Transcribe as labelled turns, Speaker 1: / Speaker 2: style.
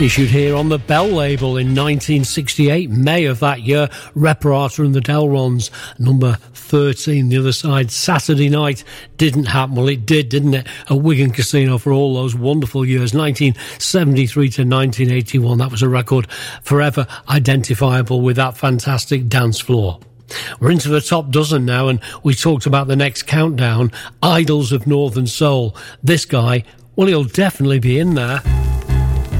Speaker 1: Issued here on the Bell label in 1968, May of that year, Reparata and the Delrons, number 13. The other side, Saturday Night, didn't happen. Well, it did, didn't it? At Wigan Casino for all those wonderful years, 1973 to 1981. That was a record forever identifiable with that fantastic dance floor. We're into the top dozen now, and we talked about the next countdown, Idols of Northern Soul. This guy, well, he'll definitely be in there.